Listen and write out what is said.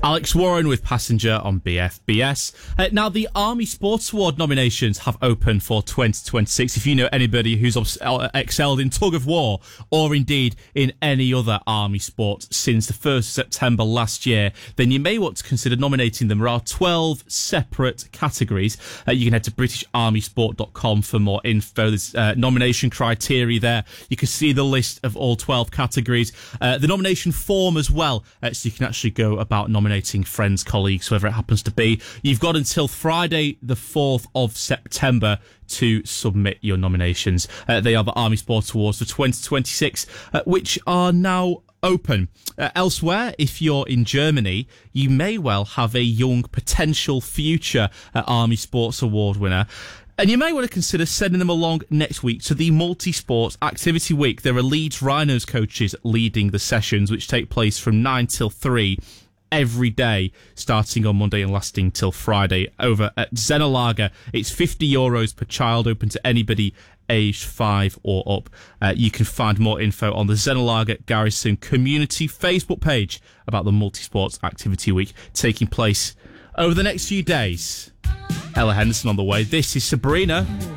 Alex Warren with Passenger on BFBS. Now, the Army Sports Award nominations have opened for 2026. If you know anybody who's excelled in tug of war or indeed in any other Army sport since the 1st of September last year, then you may want to consider nominating them. There are 12 separate categories. You can head to BritishArmySport.com for more info. There's nomination criteria there. You can see the list of all 12 categories. The nomination form as well, so you can actually go about nominating friends, colleagues, whoever it happens to be. You've got until Friday the 4th of September to submit your nominations. They are the Army Sports Awards for 2026, which are now open. Elsewhere, if you're in Germany, you may well have a young potential future Army Sports Award winner. And you may want to consider sending them along next week to the Multi-Sports Activity Week. There are Leeds Rhinos coaches leading the sessions, which take place from 9 till 3 every day, starting on Monday and lasting till Friday over at Zennerlager. It's €50 per child, open to anybody aged 5 or up. You can find more info on the Zennerlager Garrison Community Facebook page about the Multi-Sports Activity Week taking place over the next few days. Ella Henderson on the way. This is Sabrina.